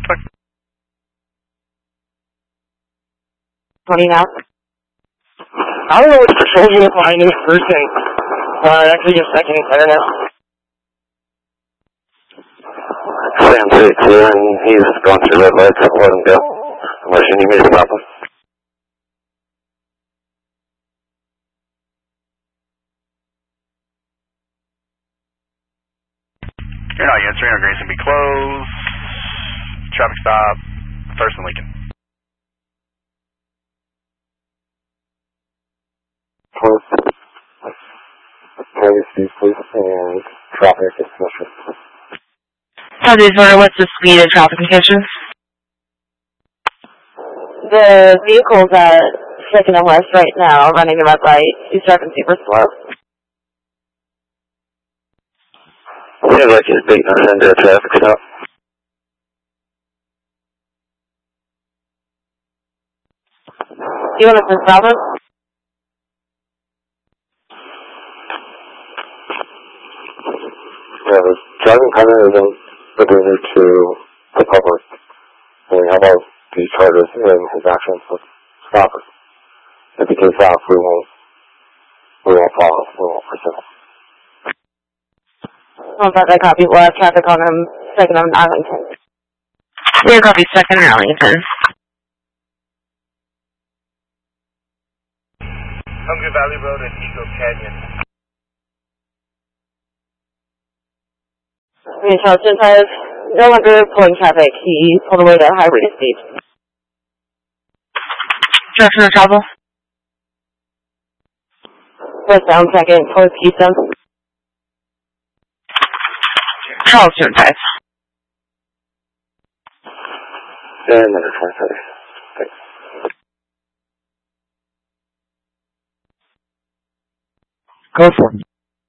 20 now. I don't know which patrol unit line is first and actually just second and clear now. Sam 3 clear and he's going through red lights, let him go. Unless you need me to stop him. You're not answering, our Grayson be closed. Traffic stop, First and Lincoln. Please, and traffic ignition. What's the speed of traffic ignition? The vehicle's at 2nd and West right now, running the red light. He's driving super slow. Seems like he's beating us into a traffic stop. You want to stop him? Yeah, the driving pattern isn't agreeing to the public. We have all these charges in his actions to stop us. If he takes off, we won't follow, we won't pursue. Oh, but I copy. We'll have traffic on him, 2nd and Arlington. Yeah, copy 2nd and Arlington. Hungry Valley Road and Eagle Canyon. Charleston has no longer pulling traffic. He pulled away at a high rate of speed. Direction of travel. Westbound 2nd towards Keystone. Charleston 5. And another 2030. Thanks. Go for it.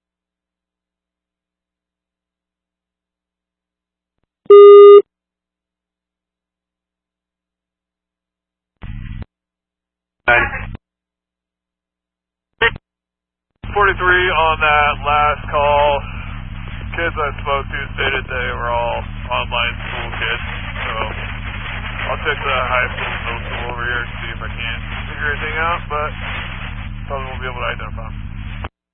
On that last call, kids I spoke to stated they were all online school kids, so I'll check the high school and middle school over here and see if I can figure anything out, but probably won't be able to identify them.